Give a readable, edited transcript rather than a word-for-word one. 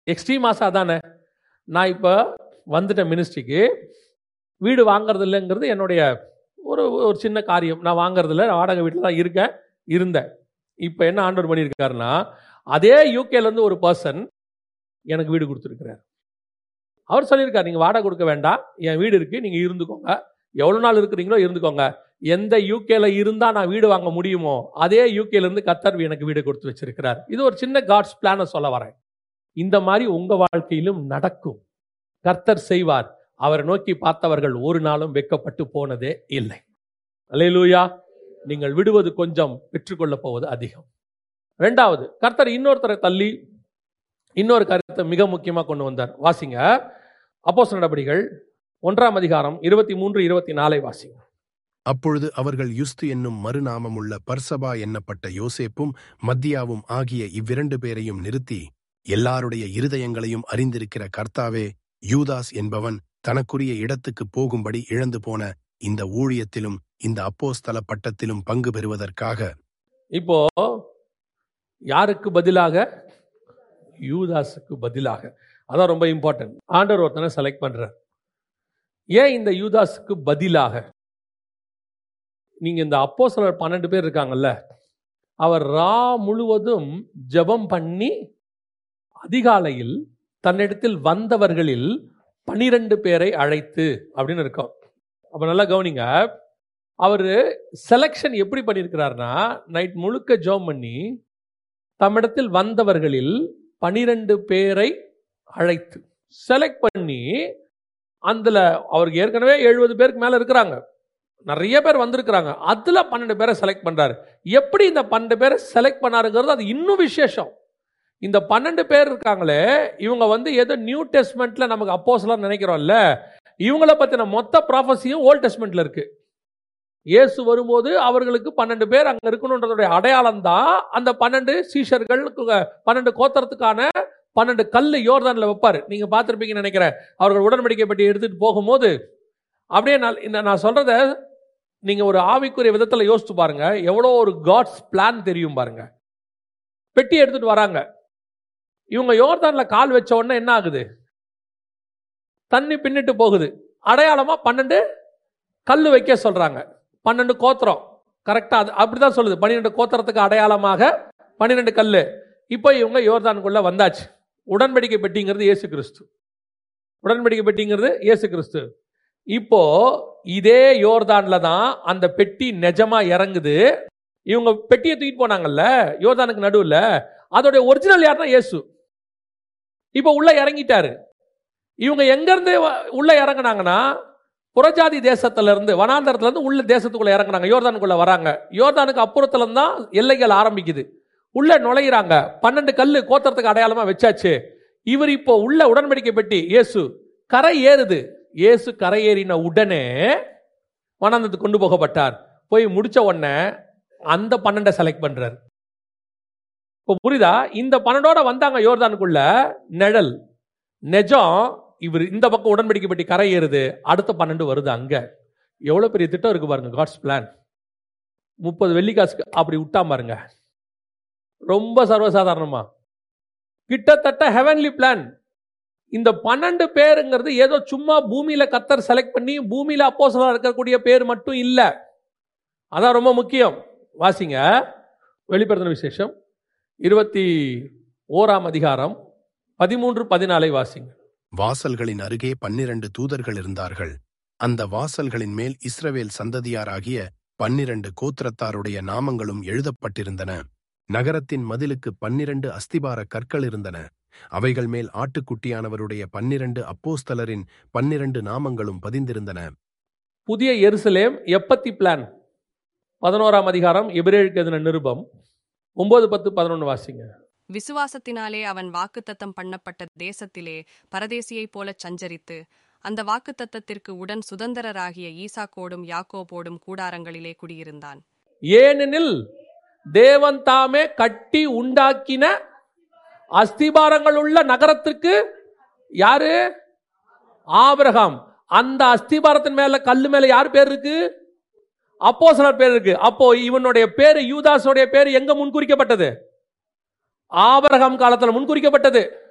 Extreme ஆசை அதானே. நான் இப்போ வந்துட்டேன் மினிஸ்ட்ரிக்கு, வீடு வாங்குறது இல்லைங்கிறது என்னுடைய ஒரு ஒரு சின்ன காரியம். நான் வாங்குறதில்ல, நான் வாடகை வீட்டில் தான் இருந்தேன். இப்போ என்ன ஆண்டவர் பண்ணியிருக்காருன்னா, அதே யூகேலேருந்து ஒரு பர்சன் எனக்கு வீடு கொடுத்துருக்கிறார். அவர் சொல்லியிருக்கார், நீங்கள் வாடகை கொடுக்க வேண்டாம், என் வீடு இருக்குது, நீங்கள் இருந்துக்கோங்க, எவ்வளோ நாள் இருக்கிறீங்களோ இருந்துக்கோங்க. எந்த யூகேல இருந்தால் நான் வீடு வாங்க முடியுமோ அதே யூகேலேருந்து கர்த்தர் எனக்கு வீடு கொடுத்து வச்சிருக்கிறார். இது ஒரு சின்ன காட்ஸ் பிளானை சொல்ல வரேன். இந்த மாதிரி உங்கள் வாழ்க்கையிலும் நடக்கும். கர்த்தர் செய்வார். அவரை நோக்கி பார்த்தவர்கள் ஒரு நாளும் வெட்கப்பட்டு போனதே இல்லை. அல்லேலூயா. நீங்கள் விடுவது கொஞ்சம், பெற்றுக்கொள்ள போவது அதிகம். ரெண்டாவது, கர்த்தர் இன்னொருத்தரை தள்ளி இன்னொரு கருத்தை மிக முக்கியமாக கொண்டு வந்தார். வாசிங்க அப்போஸ்தலர் நடபடிகள் 1ஆம் அதிகாரம் 23-24 வாசிங்க. அப்பொழுது அவர்கள் யுஸ்து என்னும் மறுநாமமுள்ள பர்சபா என்னப்பட்ட யோசேப்பும் மத்தியாவும் ஆகிய இவ்விரண்டு பேரையும் நிறுத்தி, எல்லாருடைய இருதயங்களையும் அறிந்திருக்கிற கர்த்தாவே, யூதாஸ் என்பவன் தனக்குரிய இடத்துக்கு போகும்படி இழந்து போன இந்த ஊழியத்திலும் இந்த அப்போஸ்தல பட்டத்திலும் பங்கு பெறுவதற்காக. இப்போ யாருக்கு பதிலாக? யூதாஸுக்கு பதிலாக. அதான் ரொம்ப இம்பார்ட்டன்ட். ஆண்டவர் ஒருத்தனை செலக்ட் பண்றார். ஏன் இந்த யூதாஸுக்கு பதிலாக? நீங்க இந்த அப்போஸ்தலர் 12 பேர் இருக்காங்கல்ல, அவர் முழுவதும் ஜெபம் பண்ணி அதிகாலையில் தன்னிடத்தில் வந்தவர்களில் 12 பேரை அழைத்து அப்படின்னு இருக்கும். அப்ப நல்லா கவனிங்க, அவர் செலக்ஷன் எப்படி பண்ணியிருக்கிறார்னா, நைட் முழுக்க ஜெபம் பண்ணி தம்மிடத்தில் வந்தவர்களில் 12 பேரை அழைத்து செலக்ட் பண்ணி, அதுல அவருக்கு ஏற்கனவே 70 பேருக்கு மேல இருக்கிறாங்க, நிறைய பேர் வந்திருக்கிறாங்க, அதுல 12 பேரை செலக்ட் பண்றாரு. எப்படி இந்த 12 பேரை செலக்ட் பண்ணாருங்கிறது அது இன்னும் விசேஷம். இந்த 12 பேர் இருக்காங்களே, இவங்க ஏதோ நியூ டெஸ்ட்மெண்ட்ல நமக்கு அப்போஸ்தலர் நினைக்கிறோம்ல, இவங்கள பத்தின மொத்த ப்ராஃபஸியும் ஓல்ட் டெஸ்ட்மெண்ட்ல இருக்கு. இயேசு வரும்போது அவர்களுக்கு 12 பேர் அங்க இருக்கணும்ன்றதுடைய அடையாளம் தான் அந்த 12 சீஷர்கள், 12 கோத்திரத்துக்கான 12 கல்லு யோர்தான்ல வைப்பாரு. நீங்க பார்த்திருப்பீங்கன்னு நினைக்கிறேன். அவர்கள் உடன்படிக்கை பெட்டி எடுத்துட்டு போகும்போது அப்படியே நான் சொல்றத நீங்க ஒரு ஆவிக்குரிய விதத்துல யோசிச்சு பாருங்க, எவ்வளோ ஒரு காட்ஸ் பிளான் தெரியும் பாருங்க. பெட்டி எடுத்துட்டு வராங்க, இவங்க யோர்தான்ல கால் வச்ச உடனே என்ன ஆகுது? தண்ணி பின்னிட்டு போகுது. அடையாளமா 12 கல்லு வைக்க சொல்றாங்க. 12 கோத்திரம், கரெக்டா அப்படிதான் சொல்லுது. 12 கோத்திரத்துக்கு அடையாளமாக 12 கல்லு. இப்போ இவங்க யோர்தானுக்குள்ள வந்தாச்சு. உடன்படிக்கை பெட்டிங்கிறது இயேசு கிறிஸ்து. உடன்படிக்கை பெட்டிங்கிறது இயேசு கிறிஸ்து. இப்போ இதே யோர்தான்ல தான் அந்த பெட்டி நிஜமா இறங்குது. இவங்க பெட்டியை தூக்கிட்டு போனாங்கல்ல யோர்தானுக்கு நடுவுல, அதோடைய ஒரிஜினல் யாருன்னா இயேசு. இப்போ உள்ள இறங்கிட்டாரு. இவங்க எங்க இருந்து உள்ள இறங்கினாங்கன்னா, புறஜாதி தேசத்துல இருந்து, வனாந்தரத்துல இருந்து உள்ள தேசத்துக்குள்ள இறங்குறாங்க, யோர்தானுக்குள்ள வராங்க. யோர்தானுக்கு அப்புறத்துல தான் எல்லைகள் ஆரம்பிக்குது. உள்ள நுழையிறாங்க. 12 கல்லு கோத்திரத்துக்கு அடையாளமா வச்சாச்சு. இவர் இப்போ உள்ள உடன்படிக்கை பெட்டி இயேசு கரை ஏறுது. இயேசு கரை ஏறின உடனே வனாந்தரத்துக்கு கொண்டு போகப்பட்டார். போய் முடிச்ச உடனே அந்த 12 செலக்ட் பண்றாரு. இப்போ புரியுதா? இந்த 12ஓட வந்தாங்க யோர்தானுக்குள்ள, நிழல் நெஜம். இவர் இந்த பக்கம் உடன்படிக்கை பெட்டி கரை ஏறுது, அடுத்த 12 வருது. அங்க எவ்வளவு பெரிய திட்டம் இருக்கு பாருங்க. God's plan. 30 வெள்ளிக்காசுக்கு அப்படி விட்டா பாருங்க, ரொம்ப சர்வசாதாரணமா, கிட்டத்தட்ட ஹெவன்லி பிளான். இந்த 12 பேருங்கிறது ஏதோ சும்மா பூமியில கர்த்தர் செலக்ட் பண்ணி பூமியில அப்போஸ்தலரா இருக்கக்கூடிய பேர் மட்டும் இல்ல. அதான் ரொம்ப முக்கியம். வாசிங்க வெளிப்படுத்தின விசேஷம் 21ஆம் அதிகாரம் 13-14 வாசிங்க. வாசல்களின் அருகே 12 தூதர்கள் இருந்தார்கள். அந்த வாசல்களின் மேல் இஸ்ரவேல் சந்ததியாராகிய 12 கோத்திரத்தாருடைய நாமங்களும் எழுதப்பட்டிருந்தன. நகரத்தின் மதிலுக்கு 12 அஸ்திபார கற்கள் இருந்தன. அவைகள் மேல் ஆட்டுக்குட்டியானவருடைய 12 அப்போஸ்தலரின் 12 நாமங்களும் பதிந்திருந்தன. புதிய எருசலேம் எப்பத்தி பிளான் 11ஆம் அதிகாரம் எபிரேயருக்கு எழுதின நிருபம் 9, 10, 11 வாசிங்க. விசுவாசத்தினாலே அவன் வாக்குத்தத்தம் பண்ணப்பட்ட தேசத்திலே பரதேசியைப் போல சஞ்சரித்து அந்த வாக்குத்தத்தத்திற்கு உடன் சுதந்திரராகிய ஈசாக்கோடும் யாக்கோபோடும் கூடாரங்களிலே குடியிருந்தான். ஏனெனில் தேவன் தாமே கட்டி உண்டாக்கின அஸ்திபாரங்கள் உள்ள நகரத்திற்கு யாரு? ஆபிரகாம். அந்த அஸ்திபாரத்தின் மேல கல்லு மேல யார் பேர் இருக்கு? அப்போஸ்தலர் பேர் இருக்கு. அப்போ இவனுடைய பேரு, யூதாஸோடைய பேரு எங்க முன்குறிக்கப்பட்டது? ஆபிரகாம் காலத்துல முன்குறிக்கப்பட்டது.